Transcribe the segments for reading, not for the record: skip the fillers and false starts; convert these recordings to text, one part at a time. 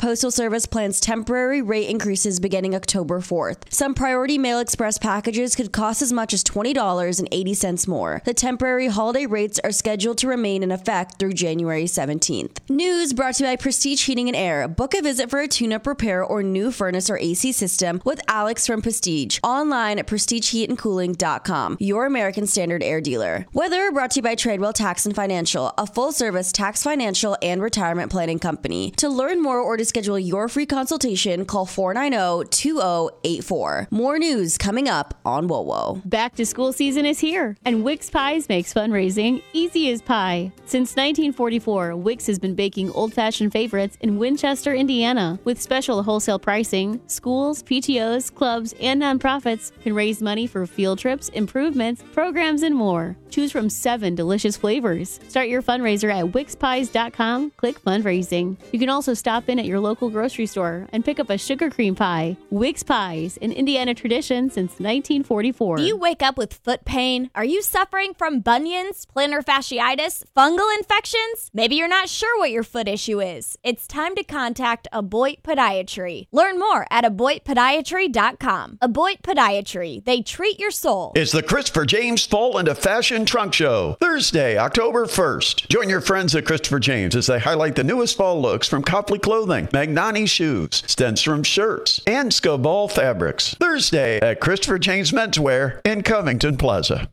Postal Service plans temporary rate increases beginning October 4th. Some Priority Mail Express packages could cost as much as $20.80 more. The temporary holiday rates are scheduled to remain in effect through January 17th. News brought to you by Prestige Heating and Air. Book a visit for a tune-up, repair, or new furnace or AC system with Alex from Prestige. Online at prestigeheatandcooling.com, your American Standard Air dealer. Weather brought to you by Tradewell Tax and Financial, a full-service tax, financial, and retirement planning company. To learn more or to schedule your free consultation, call 490-2084. More news coming up on WOWO. Back to school season is here, and Wix Pies makes fundraising easy as pie. Since 1944, Wix has been baking old-fashioned favorites in Winchester, Indiana. With special wholesale pricing, schools, PTOs, clubs, and nonprofits can raise money for field trips, improvements, programs, and more. Choose from 7 delicious flavors. Start your fundraiser at wixpies.com. Click fundraising. You can also stop in at your local grocery store and pick up a sugar cream pie. Wix Pies, an Indiana tradition since 1944. Do you wake up with foot pain? Are you suffering from bunions, plantar fasciitis, fungal infections? Maybe you're not sure what your foot issue is. It's time to contact Aboit Podiatry. Learn more at aboitpodiatry.com. Aboit Podiatry. They treat your soul. It's the Christopher James Fall into Fashion Trunk Show, Thursday, October 1st. Join your friends at Christopher James as they highlight the newest fall looks from Copley Clothing, Magnani Shoes, Stenstrom Shirts, and Scoball Fabrics. Thursday at Christopher James Menswear in Covington Plaza.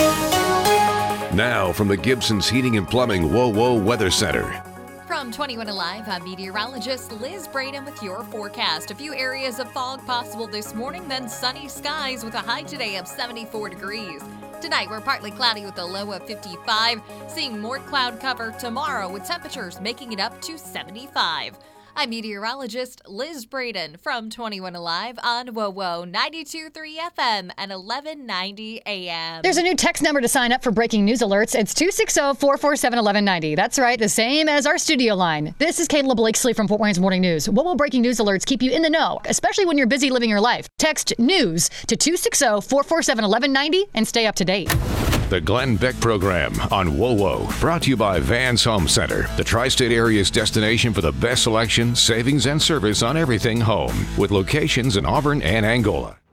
Now from the Gibson's Heating and Plumbing WOWO Weather Center. From 21 Alive, I'm meteorologist Liz Braden with your forecast. A few areas of fog possible this morning, then sunny skies with a high today of 74 degrees. Tonight, we're partly cloudy with a low of 55, seeing more cloud cover tomorrow with temperatures making it up to 75. I'm meteorologist Liz Braden from 21 Alive on WOWO 92.3 FM and 1190 AM. There's a new text number to sign up for breaking news alerts. It's 260-447-1190. That's right, the same as our studio line. This is Kayla Blakesley from Fort Wayne's Morning News. WOWO breaking news alerts keep you in the know, especially when you're busy living your life. Text NEWS to 260-447-1190 and stay up to date. The Glenn Beck Program on WOWO, brought to you by Vans Home Center, the tri-state area's destination for the best selection, savings, and service on everything home, with locations in Auburn and Angola.